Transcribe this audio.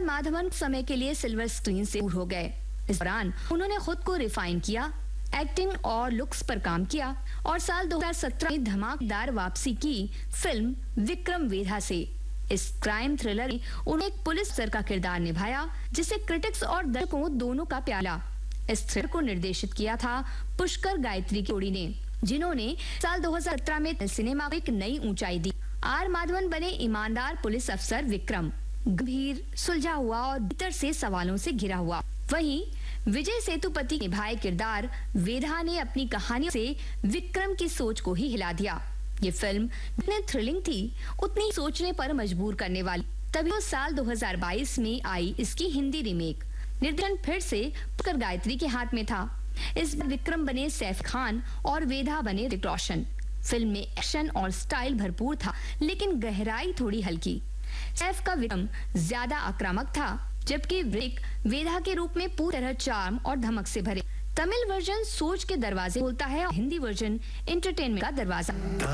माधवन समय के लिए सिल्वर स्क्रीन से दूर हो गए। इस दौरान उन्होंने खुद को रिफाइन किया, एक्टिंग और लुक्स पर काम किया और साल 2017 में धमाकेदार वापसी की फिल्म विक्रम वेधा से। इस क्राइम थ्रिलर में उन्होंने एक पुलिस अफसर का किरदार निभाया, जिसे क्रिटिक्स और दर्शकों दोनों का प्याला। इस थ्रिलर को निर्देशित किया था पुष्कर गायत्री की जोड़ी ने, जिन्होंने साल 2017 में सिनेमा को एक नई ऊंचाई दी। आर माधवन बने ईमानदार पुलिस अफसर विक्रम, गंभीर, सुलझा हुआ और भीतर से सवालों से घिरा हुआ। वहीं विजय सेतुपति निभाए किरदार वेधा ने अपनी कहानी से विक्रम की सोच को ही हिला दिया। ये फिल्म जितनी थ्रिलिंग थी, उतनी सोचने पर मजबूर करने वाली। तभी तो साल 2022 में आई इसकी हिंदी रीमेक। निर्देशन फिर से पुष्कर गायत्री के हाथ में था। इस बार विक्रम बने सैफ खान और वेधा बने ऋतिक रोशन। फिल्म में एक्शन और स्टाइल भरपूर था, लेकिन गहराई थोड़ी हल्की। सैफ का विक्रम ज्यादा आक्रामक था, जबकि ऋतिक वेधा के रूप में पूरी तरह चार्म और धमक से भरे। तमिल वर्जन सोच के दरवाजे खोलता है और हिंदी वर्जन एंटरटेनमेंट का दरवाजा।